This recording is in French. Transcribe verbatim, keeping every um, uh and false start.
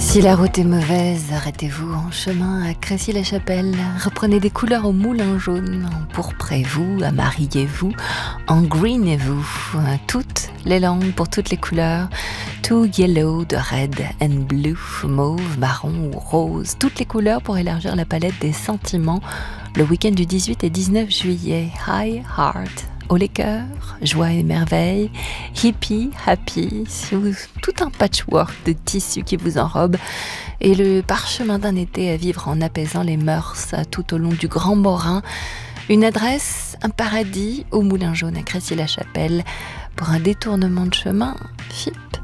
Si la route est mauvaise, arrêtez-vous en chemin à Crécy-la-Chapelle. Reprenez des couleurs au moulin jaune. Empourprez-vous, amariez-vous, engreenez-vous. Toutes les langues pour toutes les couleurs. Tout yellow, de red and blue, mauve, marron ou rose. Toutes les couleurs pour élargir la palette des sentiments. Le week-end du dix-huit et dix-neuf juillet. High Heart. Haut les cœurs, joie et merveille, hippie, happy, tout un patchwork de tissus qui vous enrobe et le parchemin d'un été à vivre en apaisant les mœurs tout au long du Grand Morin. Une adresse, un paradis au Moulin Jaune à Crécy-la-Chapelle pour un détournement de chemin, F I P.